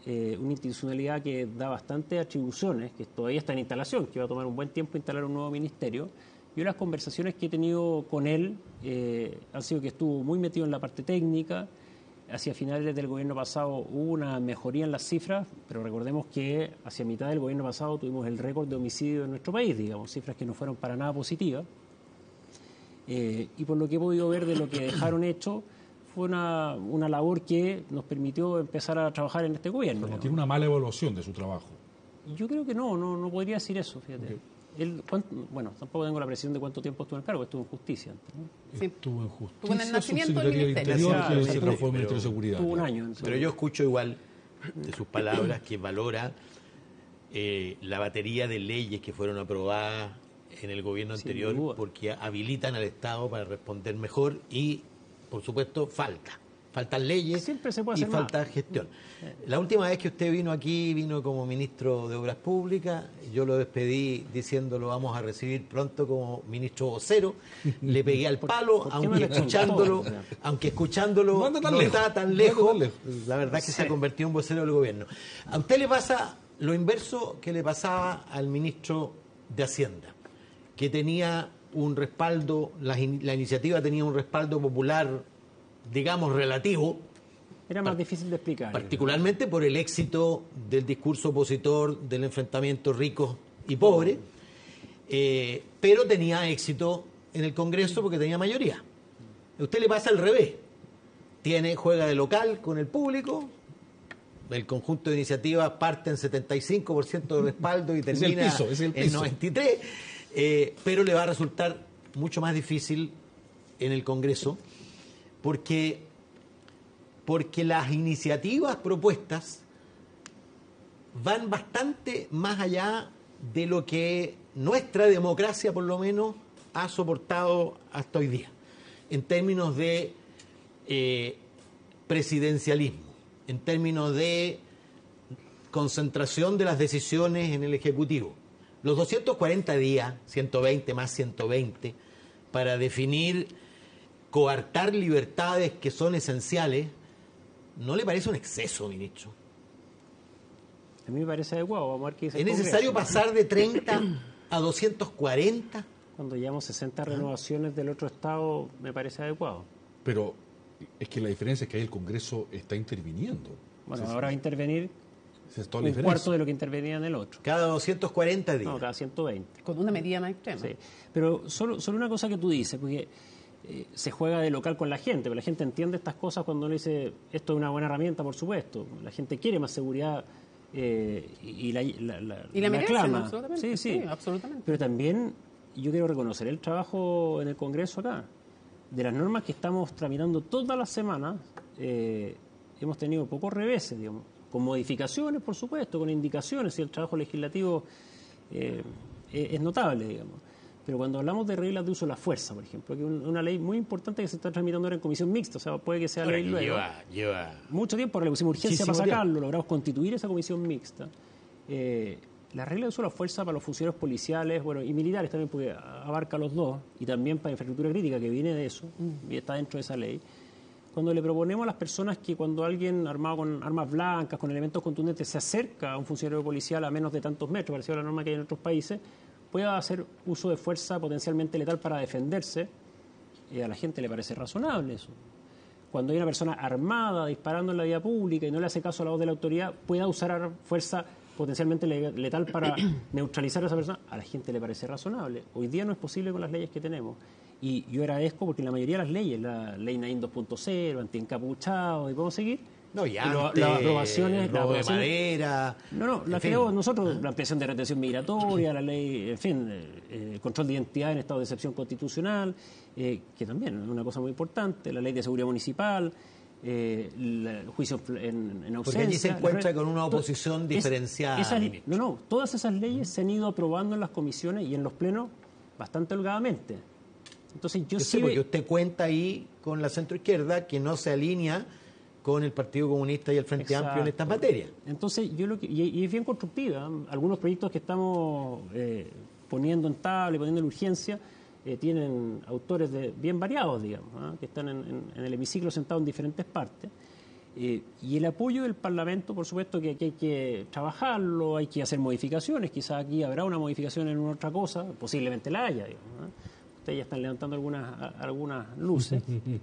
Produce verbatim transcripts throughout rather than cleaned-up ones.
eh, una institucionalidad que da bastantes atribuciones, que todavía está en instalación, que va a tomar un buen tiempo instalar un nuevo ministerio. Yo las conversaciones que he tenido con él eh, han sido que estuvo muy metido en la parte técnica. Hacia finales del gobierno pasado hubo una mejoría en las cifras, pero recordemos que hacia mitad del gobierno pasado tuvimos el récord de homicidio en nuestro país, digamos, cifras que no fueron para nada positivas. Eh, y por lo que he podido ver de lo que dejaron hecho, fue una, una labor que nos permitió empezar a trabajar en este gobierno. Pero no tiene una mala evaluación de su trabajo. Yo creo que no, no, no podría decir eso, fíjate. Okay. Él, bueno, tampoco tengo la precisión de cuánto tiempo estuvo en el cargo, estuvo en justicia antes, ¿no? Sí. Estuvo en justicia. Estuvo en el nacimiento del Ministerio Ministerio. Interior, Claro, que se transformó en Ministerio de Seguridad. Seguridad. Tuvo un año. Pero yo escucho igual de sus palabras que valora eh, la batería de leyes que fueron aprobadas en el gobierno anterior porque habilitan al Estado para responder mejor y, por supuesto, falta. Faltan leyes Siempre se puede y hacer falta más. gestión. La última vez que usted vino aquí, vino como ministro de Obras Públicas, yo lo despedí diciendo lo vamos a recibir pronto como ministro vocero, le pegué al palo, ¿Por qué aunque me lo escuchándolo, contó? aunque escuchándolo No anda tan no lejos, está tan no lejos, anda tan lejos. la verdad es que Sí. se ha convertido en vocero del gobierno. ¿A usted le pasa lo inverso que le pasaba al ministro de Hacienda, que tenía un respaldo, la, in- la iniciativa tenía un respaldo popular, digamos, relativo, Era más difícil de explicar. particularmente por el éxito del discurso opositor del enfrentamiento ricos y pobres, eh, pero tenía éxito en el Congreso porque tenía mayoría. A usted le pasa al revés. Tiene, juega de local con el público, el conjunto de iniciativas parte en setenta y cinco por ciento de respaldo y Es el termina piso, es el en piso. noventa y tres, eh, pero le va a resultar mucho más difícil en el Congreso porque, porque las iniciativas propuestas van bastante más allá de lo que nuestra democracia, por lo menos, ha soportado hasta hoy día, en términos de eh, presidencialismo, en términos de concentración de las decisiones en el Ejecutivo. Los doscientos cuarenta días, ciento veinte más ciento veinte, para definir, coartar libertades que son esenciales, ¿no le parece un exceso, ministro? A mí me parece adecuado. Vamos a ver qué dice ¿Es el necesario Congreso. pasar de treinta a doscientos cuarenta? Cuando llevamos sesenta renovaciones del otro Estado, me parece adecuado. Pero es que la diferencia es que ahí el Congreso está interviniendo. Bueno, Esa es- ahora va a intervenir esa es toda la un diferencia. cuarto de lo que intervenía en el otro. Cada doscientos cuarenta días. No, cada ciento veinte. Con una medida más extrema. Sí. Pero solo, solo una cosa que tú dices, porque eh, se juega de local con la gente, pero la gente entiende estas cosas cuando uno dice, esto es una buena herramienta, por supuesto. La gente quiere más seguridad eh, y, y la, la, la, Y la merece, clama. ¿no? Absolutamente. Sí, sí, Sí, absolutamente. Pero también yo quiero reconocer el trabajo en el Congreso acá. De las normas que estamos tramitando todas las semanas, eh, hemos tenido pocos reveses, digamos, con modificaciones, por supuesto, con indicaciones, y el trabajo legislativo eh, es, es notable, digamos. Pero cuando hablamos de reglas de uso de la fuerza, por ejemplo, que es un- una ley muy importante que se está tramitando ahora en comisión mixta, o sea, puede que sea Ahora ley que luego. lleva, lleva Mucho tiempo, ahora le pusimos urgencia Muchísimo para sacarlo, tiempo. logramos constituir esa comisión mixta. Eh, la regla de uso de la fuerza para los funcionarios policiales, bueno, y militares también, porque abarca los dos, y también para infraestructura crítica, que viene de eso, y está dentro de esa ley. Cuando le proponemos a las personas que cuando alguien armado con armas blancas, con elementos contundentes, se acerca a un funcionario policial a menos de tantos metros, parecido a la norma que hay en otros países, pueda hacer uso de fuerza potencialmente letal para defenderse, eh, a la gente le parece razonable eso. Cuando hay una persona armada disparando en la vía pública y no le hace caso a la voz de la autoridad, pueda usar ar- fuerza potencialmente le- letal para neutralizar a esa persona, a la gente le parece razonable. Hoy día no es posible con las leyes que tenemos. Y yo agradezco porque la mayoría de las leyes, la ley Naín dos punto cero, antiencapuchado, y podemos seguir. No, y y lo- antes, las aprobaciones, las robo de aprobaciones- madera. No, no, la en fin. creó nosotros, la ampliación de retención migratoria, la ley, en fin, eh, eh, control de identidad en estado de excepción constitucional, eh, que también es una cosa muy importante, la ley de seguridad municipal, eh, la- el juicio en, en ausencia. Porque allí se encuentra la- con una to- oposición es- diferenciada, esas- ministro. no, no, todas esas leyes se han ido aprobando en las comisiones y en los plenos bastante holgadamente. Entonces yo, Yo sí sé, ve- porque usted cuenta ahí con la centroizquierda que no se alinea con el Partido Comunista y el Frente Exacto. Amplio en estas materias. Entonces, yo lo que, y, y es bien constructiva. ¿eh? Algunos proyectos que estamos eh, poniendo en tabla y poniendo en urgencia eh, tienen autores de, bien variados, digamos, ¿eh? que están en, en- en el hemiciclo sentados en diferentes partes. Eh, y el apoyo del Parlamento, por supuesto, que, que hay que trabajarlo, hay que hacer modificaciones, quizás aquí habrá una modificación en otra cosa, posiblemente la haya, digamos, ¿no? Ustedes ya están levantando algunas, a, algunas luces,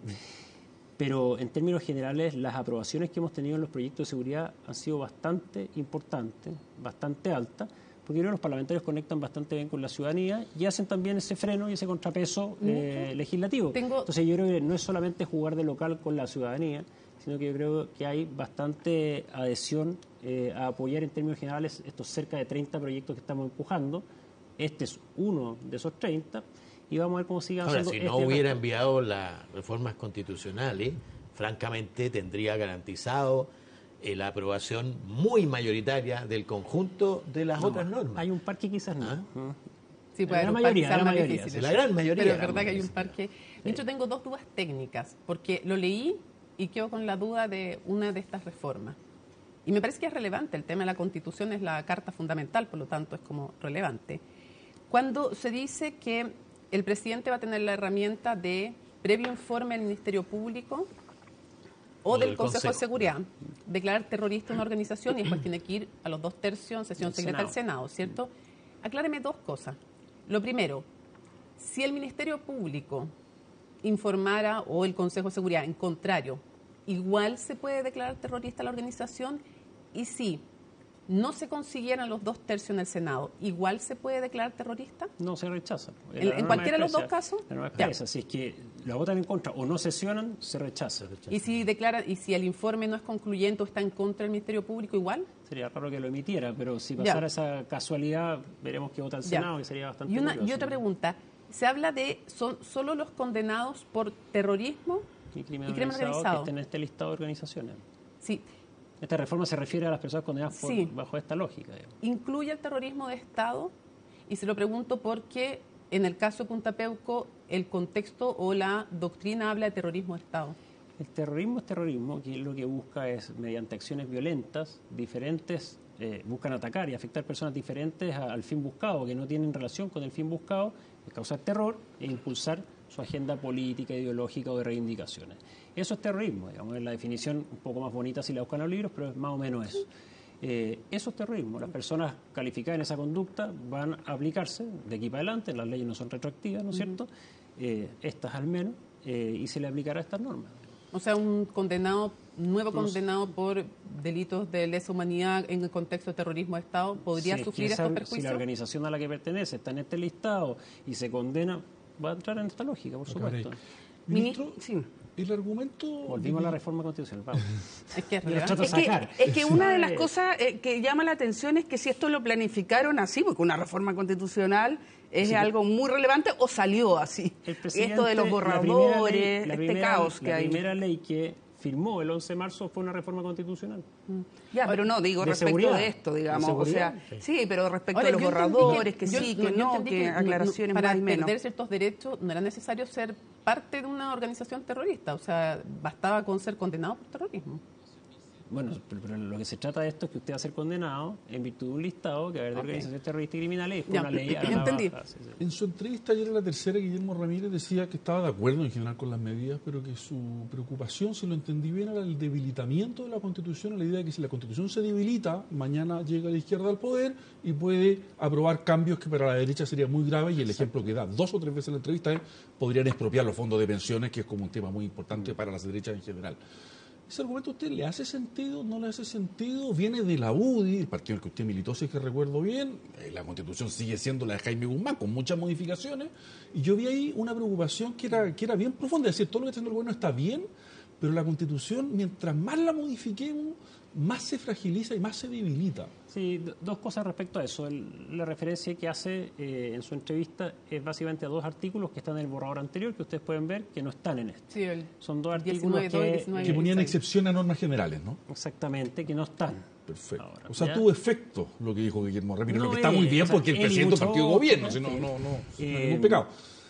pero en términos generales las aprobaciones que hemos tenido en los proyectos de seguridad han sido bastante importantes, bastante altas, porque creo que los parlamentarios conectan bastante bien con la ciudadanía y hacen también ese freno y ese contrapeso eh, legislativo. Tengo... Entonces yo creo que no es solamente jugar de local con la ciudadanía, sino que yo creo que hay bastante adhesión eh, a apoyar en términos generales estos cerca de treinta proyectos que estamos empujando. Este es uno de esos treinta y vamos a ver cómo sigue Ahora, avanzando. si no este hubiera resto. enviado las reformas constitucionales, francamente tendría garantizado eh, la aprobación muy mayoritaria del conjunto de las No, otras normas. Hay un par que quizás no. ¿Ah? Mm. Sí, puede La haber un par mayoría, quizás la más mayoría, difícil. La gran mayoría. Pero es la verdad que hay un mayoría. par que... De hecho, tengo dos dudas técnicas, porque lo leí y quedo con la duda de una de estas reformas. Y me parece que es relevante. El tema de la Constitución es la carta fundamental, por lo tanto es como relevante. Cuando se dice que el presidente va a tener la herramienta de previo informe del Ministerio Público o, O del, del Consejo, de Consejo. Seguridad, declarar terrorista una organización y después tiene que ir a los dos tercios en sesión Del secreta del Senado, ¿cierto? Acláreme dos cosas. Lo primero, si el Ministerio Público informara o el Consejo de Seguridad en contrario, igual se puede declarar terrorista la organización, y si no se consiguieran los dos tercios en el Senado, igual se puede declarar terrorista. No se rechaza. ¿En- La en norma cualquiera de los expresa- dos casos? La norma Ya. expresa, si es que la votan en contra o no sesionan, se rechaza. Y si declara, y si el informe no es concluyente o está en contra del Ministerio Público, igual. Sería raro que lo emitiera, pero si Ya. pasara esa casualidad, veremos que vota el Ya. Senado, que sería bastante Y, una, y curioso. otra pregunta, se habla de son solo los condenados por terrorismo Y crimen, y crimen organizado, organizado. que estén en este listado de organizaciones. Sí, Esta reforma se refiere a las personas condenadas por- Sí. bajo esta lógica. digamos. incluye el terrorismo de Estado, y se lo pregunto porque en el caso de Punta Peuco el contexto o la doctrina habla de terrorismo de Estado. El terrorismo es terrorismo, que lo que busca es, mediante acciones violentas, diferentes, eh, buscan atacar y afectar personas diferentes a- al fin buscado, que no tienen relación con el fin buscado, es causar terror e impulsar su agenda política, ideológica o de reivindicaciones. Eso es terrorismo, digamos, es la definición un poco más bonita si la buscan en los libros, pero es más o menos eso. Eh, eso es terrorismo. Las personas calificadas en esa conducta van a aplicarse de aquí para adelante, las leyes no son retroactivas, ¿no es cierto? Eh, estas al menos, eh, y se le aplicará estas normas. O sea, un condenado, nuevo No sé. condenado por delitos de lesa humanidad en el contexto de terrorismo de Estado, ¿podría Si es que sufrir esa- estos Si perjuicios? la organización a la que pertenece está en este listado y se condena, va a entrar en esta lógica, por supuesto. Ministro, Sí. el argumento... Volvimos a la reforma constitucional. Vamos. Es que es Yo los relevante. trato de Es que, sacar. es que una de las Sí. cosas eh, que llama la atención es que si esto lo planificaron así, porque una reforma constitucional es Sí. algo muy relevante, o salió así. El Y presidente, esto de los la primera borradores, ley- la este primera- caos que la hay. primera ley que firmó el once de marzo fue una reforma constitucional. Ya, pero no, digo De respecto seguridad. de esto, De digamos. O sea, seguridad, sí, pero respecto Ahora, a los yo entendí borradores, que, yo- sí, no, que yo no, entendí que no- no- aclaraciones para más y menos. perder ciertos derechos no era necesario ser parte de una organización terrorista, o sea, bastaba con ser condenado por terrorismo. Bueno, pero, pero lo que se trata de esto es que usted va a ser condenado en virtud de un listado que va a haber de Ok. organizaciones terroristas y criminales y después Ya, una ley a la entendí. baja. Sí, sí. En su entrevista ayer en la tercera, Guillermo Ramírez decía que estaba de acuerdo en general con las medidas, pero que su preocupación, si lo entendí bien, era el debilitamiento de la Constitución, la idea de que si la Constitución se debilita, mañana llega la izquierda al poder y puede aprobar cambios que para la derecha serían muy graves, y el ejemplo que da dos o tres veces en la entrevista es podrían expropiar los fondos de pensiones, que es como un tema muy importante para las derechas en general. ¿Ese argumento a usted le hace sentido? ¿No le hace sentido? Viene de la U D I, el partido en el que usted militó, si es que recuerdo bien. Eh, La Constitución sigue siendo la de Jaime Guzmán, con muchas modificaciones. Y yo vi ahí una preocupación que era, que era bien profunda. Es decir, todo lo que está haciendo el gobierno está bien, pero la Constitución, mientras más la modifiquemos, más se fragiliza y más se debilita. Sí, do- dos cosas respecto a eso. El- la referencia que hace eh, en su entrevista es básicamente a dos artículos que están en el borrador anterior, que ustedes pueden ver que no están en este. Sí, el Son dos diecinueve artículos dos y que, diecinueve Que ponían Sí. excepción a normas generales, ¿no? exactamente, que no están. Perfecto. Ahora, o sea, ¿ya? tuvo efecto lo que dijo Guillermo Ramírez, No lo que está es, muy bien o sea, porque el es presidente del mucho- partido de gobierno, si no, no, no, no hay Eh, ningún pecado.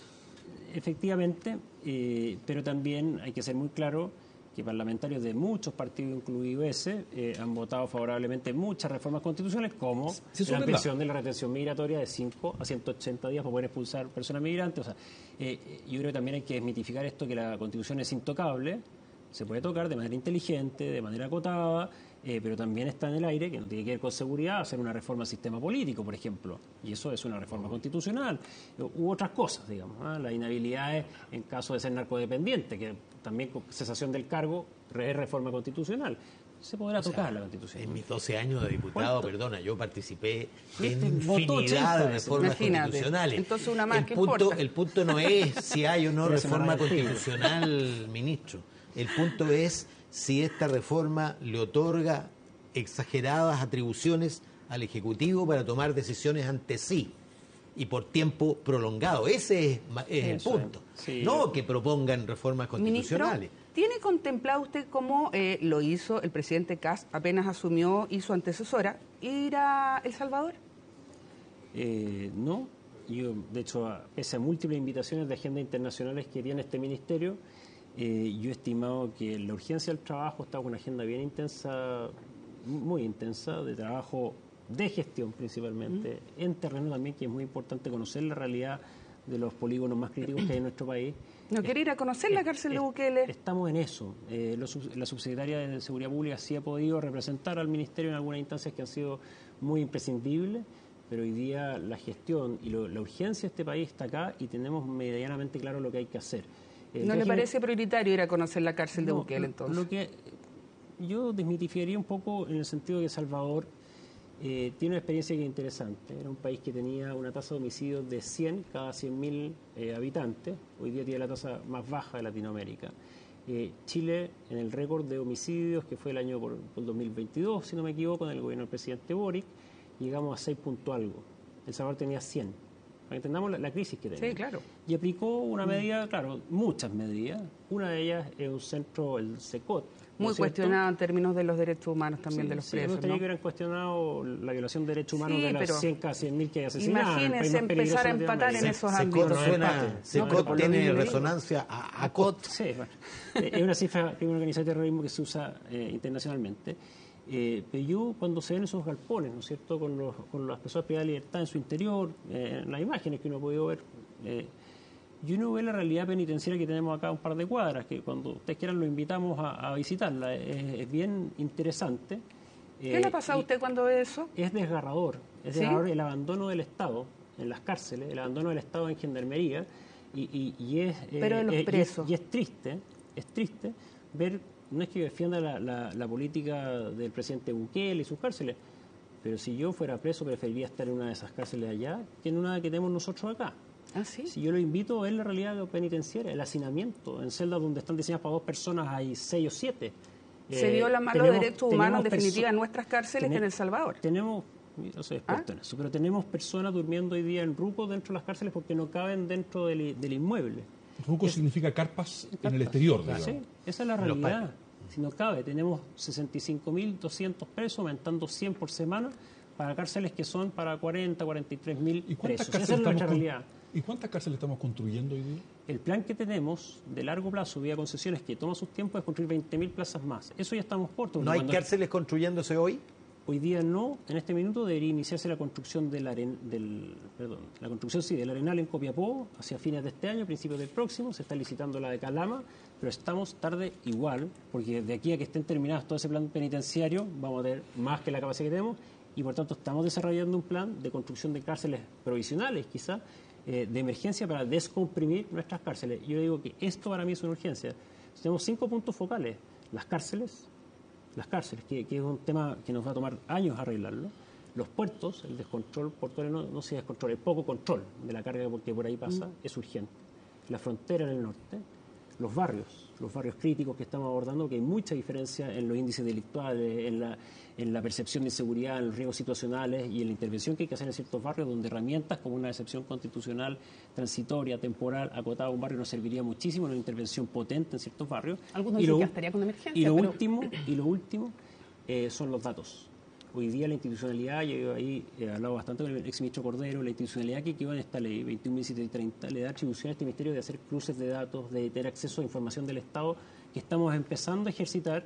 Efectivamente, eh, pero también hay que ser muy claro que parlamentarios de muchos partidos, incluido ese, eh, han votado favorablemente muchas reformas constitucionales, como Sí, eso es la verdad. ampliación de la retención migratoria de cinco a ciento ochenta días para poder expulsar personas migrantes. O sea, eh, yo creo que también hay que desmitificar esto, que la Constitución es intocable, se puede tocar de manera inteligente, de manera acotada, eh, pero también está en el aire, que no tiene que ver con seguridad, hacer una reforma al sistema político, por ejemplo, y eso es una reforma constitucional, u otras cosas, digamos, ¿eh? Las inhabilidades en caso de ser narcodependiente, que también con cesación del cargo es reforma constitucional. Se podrá O sea, tocar la Constitución. En mis doce años de diputado, ¿Cuánto? perdona, yo participé Este en votó infinidad ochenta de veces. reformas Imagínate. constitucionales. Entonces una más, el ¿qué punto, importa? el punto no es si hay o no Pero se me reforma raya el filo. constitucional, ministro. El punto es si esta reforma le otorga exageradas atribuciones al Ejecutivo para tomar decisiones ante sí y por tiempo prolongado. Ese es, ma- es el Eso punto. es. Sí. No que propongan reformas Ministro, constitucionales. ¿tiene contemplado usted cómo eh, lo hizo el presidente Kast apenas asumió y su antecesora, ir a El Salvador? Eh, no, yo de hecho, a- pese a múltiples invitaciones de agenda internacionales que tiene este ministerio, eh, yo he estimado que la urgencia del trabajo está con una agenda bien intensa, muy intensa, de trabajo de gestión principalmente, en terreno también, que es muy importante conocer la realidad de los polígonos más críticos que hay en nuestro país. ¿No quiere ir a conocer la Es- cárcel de es- Bukele? Estamos en eso. Eh, los sub- la subsecretaria de Seguridad Pública sí ha podido representar al Ministerio en algunas instancias que han sido muy imprescindibles, pero hoy día la gestión y lo- la urgencia de este país está acá y tenemos medianamente claro lo que hay que hacer. Eh, ¿No le déjeme- parece prioritario ir a conocer la cárcel de no, Bukele lo- entonces? Lo que yo desmitificaría un poco en el sentido de que Salvador eh, tiene una experiencia que es interesante. Era un país que tenía una tasa de homicidios de cien cada cien mil eh, habitantes. Hoy día tiene la tasa más baja de Latinoamérica. Eh, Chile, en el récord de homicidios, que fue el año por, por dos mil veintidós, si no me equivoco, en el gobierno del presidente Boric, llegamos a seis punto algo. El Salvador tenía cien. Para que entendamos la, la crisis que tenía. Sí, claro. Y aplicó una medida, claro, muchas medidas. Una de ellas es un centro, el SECOT. ¿no Muy es cierto? cuestionado en términos de los derechos humanos también Sí, de los sí, presos, me gustaría ¿no? que hubieran cuestionado la violación de derechos humanos Sí, de las pero cien cada cien mil que hay asesinadas. el país imagínense más peligroso empezar a de empatar en Latinoamérica. esos Secot ámbitos. no es suena, empate. Secot No, pero por lo tiene mismo digo. resonancia a, a COT. Sí, bueno. Eh, es una cifra crimen organizado de terrorismo que se usa eh, internacionalmente. Eh, pero yo, cuando se ven esos galpones, ¿no es cierto?, con, los, con las personas privadas de libertad en su interior, eh, en las imágenes que uno ha podido ver, eh, y uno ve la realidad penitenciaria que tenemos acá a un par de cuadras, que cuando ustedes quieran lo invitamos a, a visitarla. Es, es bien interesante. ¿Qué Eh, le ha pasado a y- usted cuando ve eso? es desgarrador, es ¿Sí? desgarrador el abandono del Estado en las cárceles, el abandono del Estado en gendarmería, y, y- y es, eh, Pero de los eh, y es- presos. y es triste, es triste ver, no es que yo defienda la, la- la política del presidente Bukele y sus cárceles, pero si yo fuera preso preferiría estar en una de esas cárceles allá que en una que tenemos nosotros acá. ¿Ah, sí? Si yo lo invito a ver la realidad penitenciaria, el hacinamiento, en celdas donde están diseñadas para dos personas hay seis o siete. Se Eh, violan más los tenemos- derechos humanos, en tenemos definitiva, perso- en nuestras cárceles que en El Salvador. Tenemos, yo no soy experto ¿Ah? en eso, pero tenemos personas durmiendo hoy día en rucos dentro de las cárceles porque no caben dentro del, del inmueble. Ruco significa carpas en el exterior, digamos. Sí, esa es la Los realidad. Si no cabe, tenemos sesenta y cinco mil doscientos presos, aumentando cien por semana, para cárceles que son para cuarenta, cuarenta y tres mil ¿Y cuántas, presos. Esa cárceles es estamos nuestra con- realidad. ¿Y cuántas cárceles estamos construyendo hoy día? El plan que tenemos de largo plazo, vía concesiones, que toma sus tiempos, es construir veinte mil plazas más. Eso ya estamos cortos. ¿No hay Cuando- cárceles construyéndose hoy? Hoy día no, en este minuto debería iniciarse la construcción del, aren, del perdón, la construcción sí, del Arenal en Copiapó hacia fines de este año, principios del próximo, se está licitando la de Calama, pero estamos tarde igual, porque de aquí a que estén terminados todo ese plan penitenciario vamos a tener más que la capacidad que tenemos y por tanto estamos desarrollando un plan de construcción de cárceles provisionales quizá, eh, de emergencia para descomprimir nuestras cárceles. Yo digo que esto para mí es una urgencia. Tenemos cinco puntos focales, las cárceles, las cárceles, que, que es un tema que nos va a tomar años arreglarlo. Los puertos, el descontrol portuario no, no se descontrola, el poco control de la carga porque por ahí pasa, es urgente. La frontera en el norte, los barrios, los barrios críticos que estamos abordando, que hay mucha diferencia en los índices delictuales, en la, en la percepción de inseguridad, en los riesgos situacionales y en la intervención que hay que hacer en ciertos barrios donde herramientas como una excepción constitucional transitoria, temporal, acotada a un barrio nos serviría muchísimo, una intervención potente en ciertos barrios. Algunos Y dicen lo que ul- estaría con emergencia, Y lo pero- último, y lo último eh, son los datos. Hoy día la institucionalidad, yo ahí he hablado bastante con el exministro Cordero, la institucionalidad que quedó en esta ley veintiún mil setecientos treinta le da atribución a este ministerio de hacer cruces de datos, de tener acceso a información del Estado que estamos empezando a ejercitar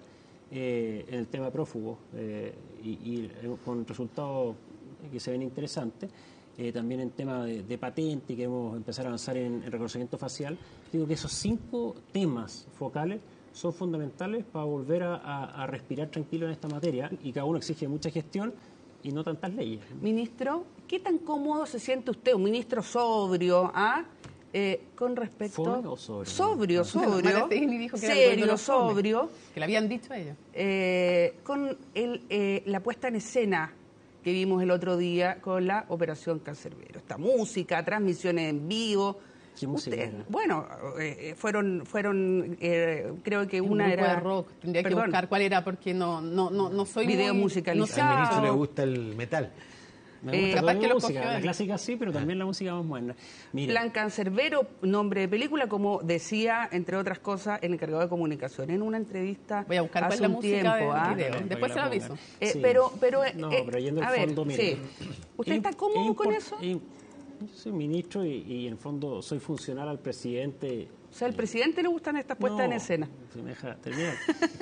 eh, en el tema de prófugos eh, y, y con resultados que se ven interesantes. Eh, también en tema de, de patente, queremos empezar a avanzar en, en reconocimiento facial. Digo que esos cinco temas focales son fundamentales para volver a, a, a respirar tranquilo en esta materia, y cada uno exige mucha gestión y no tantas leyes. Ministro, ¿qué tan cómodo se siente usted, un ministro sobrio, ¿ah? Eh, con respecto... ¿Fome o sobrio? Sobrio, sobrio, Marategui dijo que era el gobierno serio, fome, sobrio, que le habían dicho a ellos. eh, con el, eh, la puesta en escena que vimos el otro día con la Operación Cancerbero. Esta música, transmisiones en vivo. ¿Qué música Usted- era? Bueno, eh, fueron, fueron eh, creo que Un una grupo era... de rock, tendría perdón, que buscar cuál era porque no no no, no soy Video muy, musicalizado. no Al sé ministro mucho. le gusta el metal. Me Eh, gusta capaz toda que la lo música, cogió la él. clásica sí, pero también la música más moderna. Mira, Plan Cancerbero, nombre de película, como decía, entre otras cosas, el encargado de comunicación en una entrevista Voy a buscar cuál hace es la un música tiempo. del ¿ah? video. para que Después la se lo pongan. aviso. Eh, Sí. pero, pero, eh, No, eh, pero yendo a al ver, fondo, mire. sí. ¿Usted es- está cómodo es con import- eso? es- yo soy ministro y, y en el fondo soy funcional al presidente. O sea, ¿al presidente le gustan estas puestas No, en escena? si me deja terminar.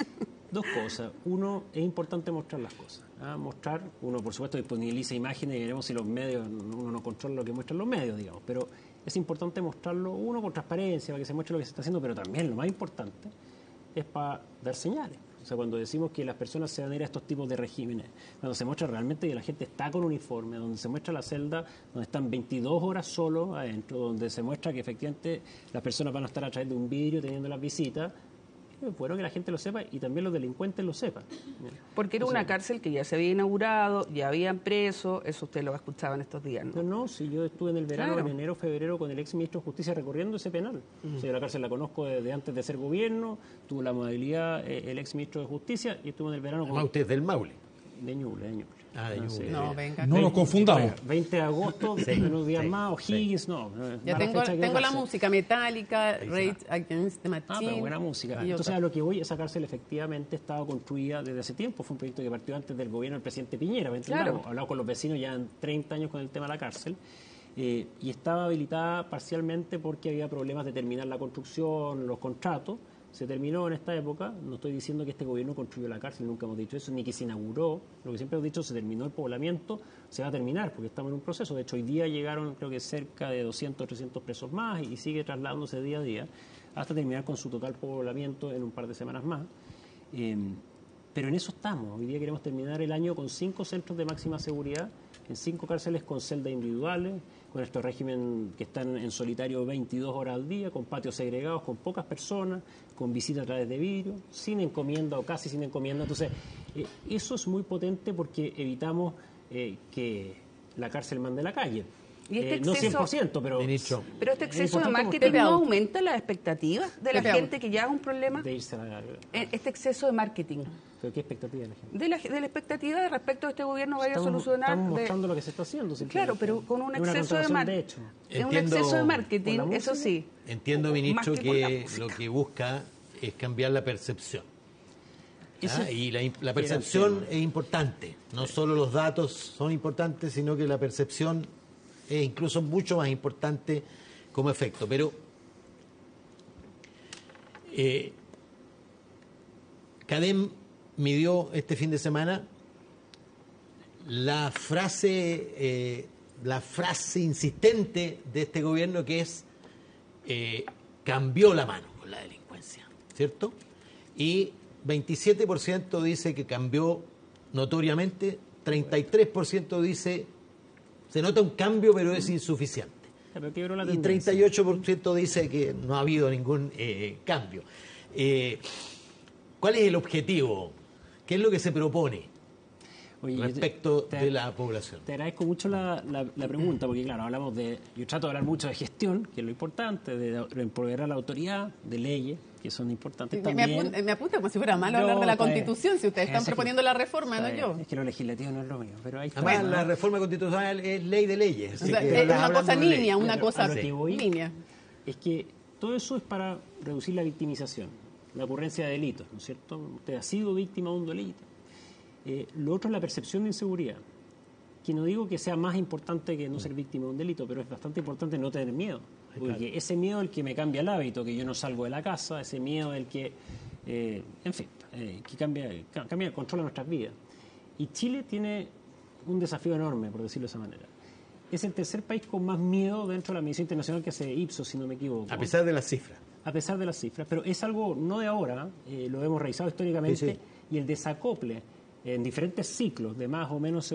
Dos cosas. Uno, es importante mostrar las cosas. ¿ah? Mostrar, uno por supuesto disponibiliza imágenes y veremos si los medios, uno no controla lo que muestran los medios, digamos, pero es importante mostrarlo, uno, con transparencia, para que se muestre lo que se está haciendo, pero también lo más importante es para dar señales. O sea, cuando decimos que las personas se van a ir a estos tipos de regímenes, cuando se muestra realmente que la gente está con uniforme, donde se muestra la celda, donde están veintidós horas solos adentro, donde se muestra que efectivamente las personas van a estar a través de un vidrio teniendo las visitas, es bueno que la gente lo sepa y también los delincuentes lo sepan. Porque era O sea, una cárcel que ya se había inaugurado, ya habían preso, eso usted lo escuchaba en estos días, No, ¿no? no, si yo estuve en el verano, Claro. en enero, febrero, con el ex ministro de Justicia recorriendo ese penal. O sea, yo la cárcel la conozco desde antes de ser gobierno, tuvo la modalidad eh, el ex ministro de Justicia y estuve en el verano Además, con... usted es del Maule. De Ñuble, de Ñuble. Ah, de Ñuble. No, venga. No nos confundamos. veinte de agosto, unos días sí, más, O'Higgins, no. Ya mala tengo, fecha que tengo la cárcel. música metálica, Rage Against the Ah, Machine. pero buena música. y Entonces, otra. a lo que voy, esa cárcel efectivamente estaba construida desde hace tiempo. Fue un proyecto que partió antes del gobierno del presidente Piñera. ¿me Claro. entendamos? Hablado con los vecinos ya en treinta años con el tema de la cárcel. Eh, y estaba habilitada parcialmente porque había problemas de terminar la construcción, los contratos. Se terminó en esta época. No estoy diciendo que este gobierno construyó la cárcel, nunca hemos dicho eso, ni que se inauguró. Lo que siempre hemos dicho, se terminó el poblamiento, se va a terminar porque estamos en un proceso. De hecho, hoy día llegaron creo que cerca de doscientos, trescientos presos más y sigue trasladándose día a día hasta terminar con su total poblamiento en un par de semanas más. Eh, pero en eso estamos. Hoy día queremos terminar el año con cinco centros de máxima seguridad, en cinco cárceles con celdas individuales, con estos régimen que están en solitario veintidós horas al día, con patios segregados, con pocas personas, con visitas a través de vidrio, sin encomienda o casi sin encomienda. Entonces, eh, eso es muy potente porque evitamos eh, que la cárcel mande la calle. Y este Eh, no exceso- cien por ciento, pero... Ministro. Pero este es exceso de importante marketing Pepe no Auto. aumenta las expectativas de la Pepe gente Auto. que ya es un problema. de irse a la... Eh, Este exceso de marketing, ¿Pero qué expectativa de la gente? de la, de la expectativa de respecto a este gobierno vaya a Estamos- solucionar. Estamos de- mostrando lo que se está haciendo. Claro, simplemente. pero con un Es una exceso de contratación mar- de hecho. Es un Entiendo exceso de por marketing, la eso música. sí. Entiendo, Más ministro, que por la que música. lo que busca es cambiar la percepción. Ese- Ah, y la, la era percepción el tema. es importante. No solo los datos son importantes, sino que la percepción es incluso mucho más importante como efecto. Pero eh, Cadem midió este fin de semana la frase, eh, la frase insistente de este gobierno, que es eh, cambió la mano con la delincuencia, ¿cierto? Y veintisiete por ciento dice que cambió notoriamente, treinta y tres por ciento dice se nota un cambio pero es insuficiente. Pero quebró la Y tendencia. treinta y ocho por ciento dice que no ha habido ningún eh, cambio. Eh, ¿Cuál es el objetivo? ¿Qué es lo que se propone Oye, yo te- respecto te- de la población? Te agradezco mucho la, la- la pregunta, porque claro, hablamos de, yo trato de hablar mucho de gestión, que es lo importante, de, de empoderar la autoridad, de leyes, que son importantes Me, me también. apunta, me apunta como si fuera malo No, hablar de la está bien. Constitución, si ustedes están Ese que- proponiendo la reforma, está no bien. yo. Es que lo legislativo no es lo mío, pero ahí está. Además, ¿no? la reforma constitucional es ley de leyes. O así sea, que es estás una hablando cosa de ley. niña, una Pero cosa a lo que voy- niña. Es que todo eso es para reducir la victimización, la ocurrencia de delitos, ¿no es cierto? Usted ha sido víctima de un delito. Eh, lo otro es la percepción de inseguridad, que no digo que sea más importante que no ser víctima de un delito, pero es bastante importante no tener miedo, porque ese miedo es el que me cambia el hábito, que yo no salgo de la casa, ese miedo es el que, eh, en fin, eh, que cambia, ca- cambia el control de nuestras vidas. Y Chile tiene un desafío enorme, por decirlo de esa manera. Es el tercer país con más miedo dentro de la medición internacional que hace Ipsos, si no me equivoco. A pesar de las cifras. a pesar de las cifras. Pero es algo no de ahora, eh, lo hemos revisado históricamente, Sí, sí. y el desacople en diferentes ciclos de más o menos